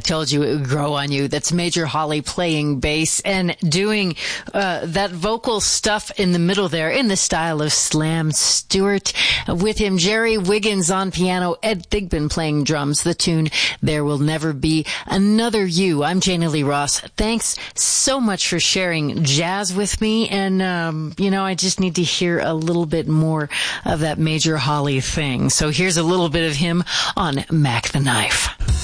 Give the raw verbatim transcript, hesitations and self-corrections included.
told you it would grow on you. That's Major Holly playing bass and doing uh, that vocal stuff in the middle there in the style of Slam Stewart. With him, Jerry Wiggins on piano, Ed Thigpen playing drums. The tune, There Will Never Be Another You. I'm Jana Lee Ross. Thanks so much for sharing jazz with me. And, um, you know, I just need to hear a little bit more of that Major Holly thing. So here's a little bit of him on Mac the Knife.